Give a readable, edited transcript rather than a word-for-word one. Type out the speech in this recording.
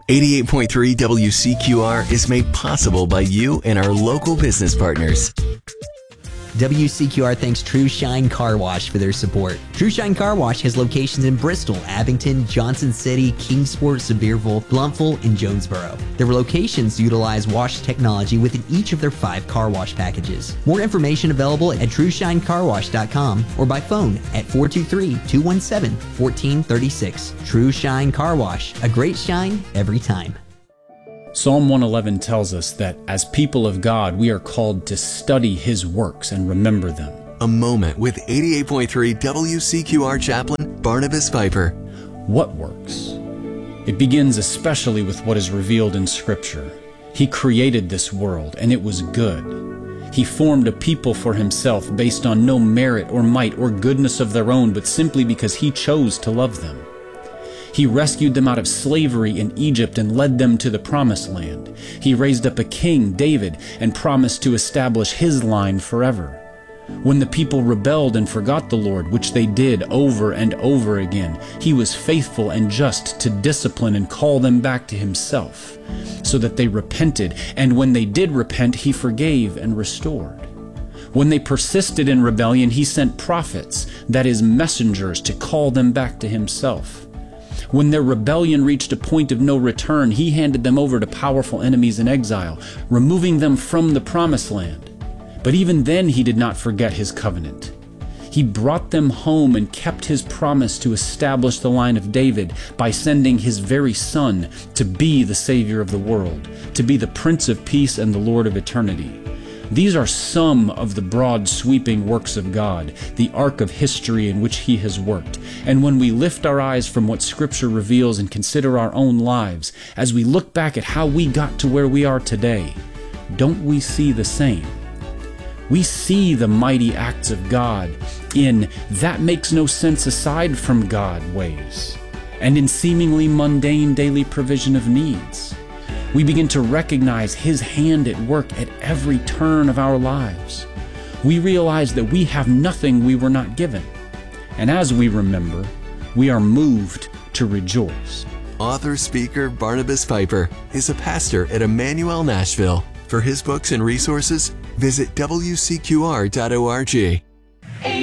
88.3 WCQR is made possible by you and our local business partners. WCQR thanks True Shine Car Wash for their support. True Shine Car Wash has locations in Bristol, Abington, Johnson City, Kingsport, Sevierville, Bluntful, and Jonesboro. Their locations utilize wash technology within each of their 5 car wash packages. More information available at TrueShineCarWash.com or by phone at 423-217-1436. True Shine Car Wash, a great shine every time. Psalm 111 tells us that as people of God, we are called to study His works and remember them. A moment with 88.3 WCQR chaplain Barnabas Piper. What works? It begins especially with what is revealed in Scripture. He created this world, and it was good. He formed a people for Himself based on no merit or might or goodness of their own, but simply because He chose to love them. He rescued them out of slavery in Egypt and led them to the Promised Land. He raised up a king, David, and promised to establish his line forever. When the people rebelled and forgot the Lord, which they did over and over again, He was faithful and just to discipline and call them back to Himself, so that they repented, and when they did repent, He forgave and restored. When they persisted in rebellion, He sent prophets, that is, messengers, to call them back to Himself. When their rebellion reached a point of no return, He handed them over to powerful enemies in exile, removing them from the Promised Land. But even then He did not forget His covenant. He brought them home and kept His promise to establish the line of David by sending His very Son to be the Savior of the world, to be the Prince of Peace and the Lord of eternity. These are some of the broad, sweeping works of God, the arc of history in which He has worked. And when we lift our eyes from what Scripture reveals and consider our own lives, as we look back at how we got to where we are today, don't we see the same? We see the mighty acts of God in that makes no sense aside from God ways, and in seemingly mundane daily provision of needs. We begin to recognize His hand at work at every turn of our lives. We realize that we have nothing we were not given. And as we remember, we are moved to rejoice. Author-speaker Barnabas Piper is a pastor at Emmanuel Nashville. For his books and resources, visit WCQR.org.